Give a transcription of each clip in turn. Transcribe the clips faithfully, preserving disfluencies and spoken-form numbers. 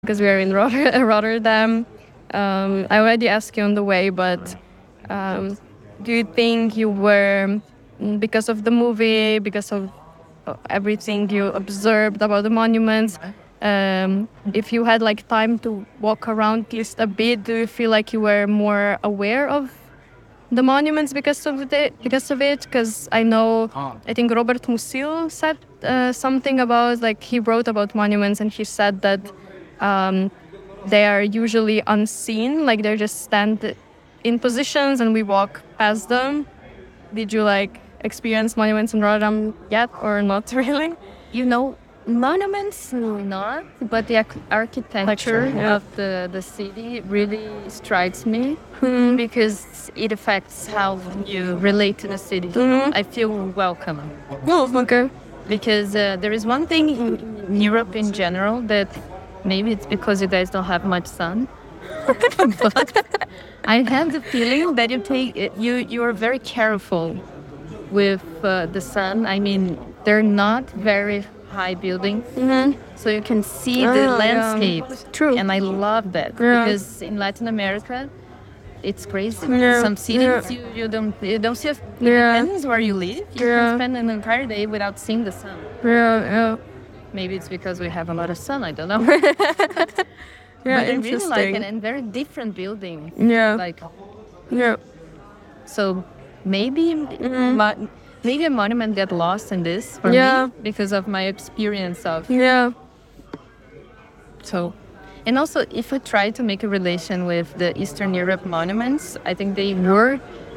because we are in Rotter- Rotterdam. Um, I already asked you on the way, but um, do you think you were, mm, because of the movie, because of uh, everything you observed about the monuments, um, if you had like time to walk around just a bit, do you feel like you were more aware of the monuments because of the because of it? Because I know, I think Robert Musil said uh, something about, like, he wrote about monuments and he said that um, they are usually unseen, like they just stand in positions and we walk past them. Did you like experience monuments in Rotterdam yet or not really? You know, monuments not, but the arch- architecture yeah. of the, the city really strikes me Hmm. because it affects how you relate to the city. Mhm. I feel welcome Oh, okay. because uh, there is one thing in, in Europe in general that maybe it's because you guys don't have much sun. But I have the feeling that you take it, you you are very careful with uh, the sun. I mean, they're not very high buildings, Mhm. so you can see Ah, the yeah. landscape. True. And I love that Yeah. because in Latin America, it's crazy. Yeah, Some cities yeah. you, you don't you don't see. A, it Yeah. depends where you live. You Yeah. can spend an entire day without seeing the sun. Yeah, yeah. Maybe it's because we have a lot of sun. I don't know. Yeah, But I really like it, interesting. and very different building. Yeah. Like, Yeah. so maybe mo- maybe a monument get lost in this for Yeah. me because of my experience of Yeah. so. And also, if we try to make a relation with the Eastern Europe monuments, I think they were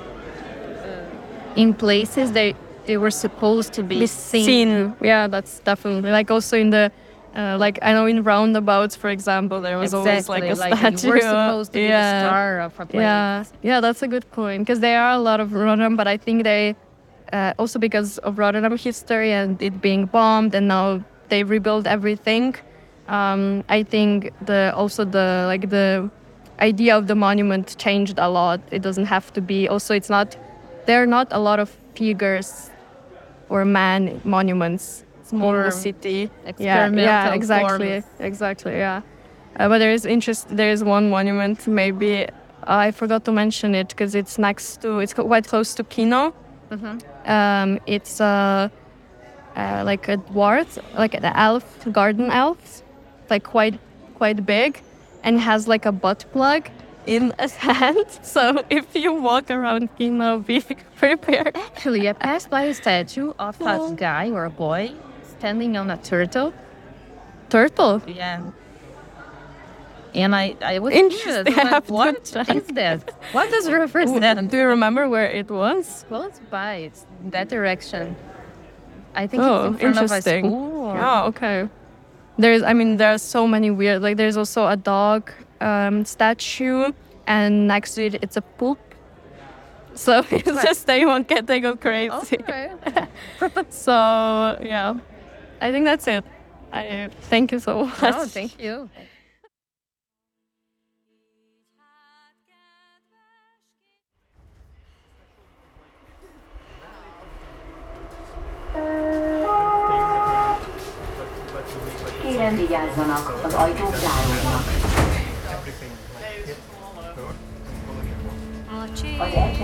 in places they they were supposed to be, Be seen. seen. Yeah, that's definitely like also in the uh, like I know in roundabouts, for example, there was always like a Exactly, statue. you were supposed to be the yeah. star of a place. Yeah, yeah, that's a good point because there are a lot of Rotterdam, but I think they uh, also because of Rotterdam history and it being bombed and now they rebuild everything. Um, I think the also the like the idea of the monument changed a lot. It doesn't have to be. Also, it's not. There are not a lot of figures or man monuments. It's more in the city. Yeah, experimental yeah, exactly, forms. exactly, yeah. Uh, but there is interest. There is one monument. Maybe I forgot to mention it because it's next to. It's co- quite close to Kino. Um, it's uh, uh, like a dwarf, like an elf, garden elf, like quite quite big, and has like a butt plug in his hand. So if you walk around Kino, be prepared. Actually, I passed by a statue of a guy or a boy standing on a turtle. Turtle. Yeah. And I, I was Interesting. curious. I was I have like, to what check. is that? What does it represent? Do you remember where it was? Close by, it's in that direction. I think Oh, it's in front interesting. of a school. Or... Oh, okay. There's, I mean, there are so many weird. Like, there's also a dog um, statue, and next to it, it's a poop. So it's just they won't get, they go crazy. Okay. So yeah, I think that's it. I thank you so much. Oh, thank you. Kérem vigyázzanak, az ajtók záródnak. Az